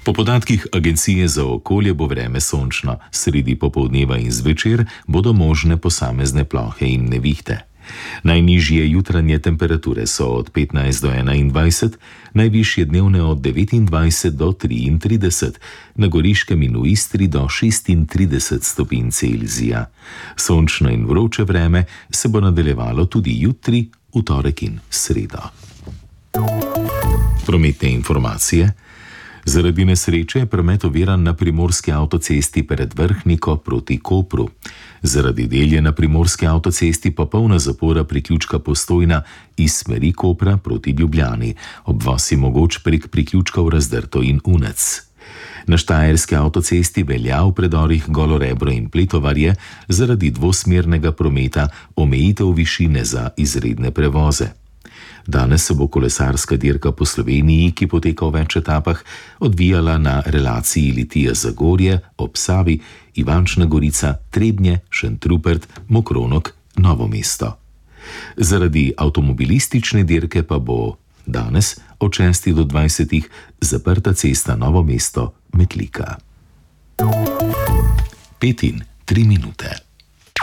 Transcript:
Po podatkih Agencije za okolje bo vreme sončno, sredi popoldneva in zvečer bodo možne posamezne plohe in nevihte. Najnižje jutranje temperature so od 15 do 21, najvišje dnevne od 29 do 33, na Goriškem in v Istri do 36 stopinj Celzija. Sončno in vroče vreme se bo nadaljevalo tudi jutri, v torek in sredo. Prometne informacije. Zaradi nesreče je promet oviran na primorski avtocesti pred Vrhniko proti Kopru. Zaradi del je na primorski avtocesti popolna zapora priključka Postojna iz smeri Kopra proti Ljubljani. Obvoz je mogoč prek priključkov Razdrto in Unec. Na štajerski avtocesti velja v predorih Golorebro in Pletovarje zaradi dvosmernega prometa omejitev višine za izredne prevoze. Danes se bo kolesarska dirka po Sloveniji, ki poteka v več etapah, odvijala na relaciji Litija-Zagorje, ob Savi, Ivančna Gorica, Trebnje, Šentrupert, Mokronog, Novo mesto. Zaradi avtomobilistične dirke pa bo danes od 6 do 20 zaprta cesta Novo mesto-Metlika. 5 in 3 minute.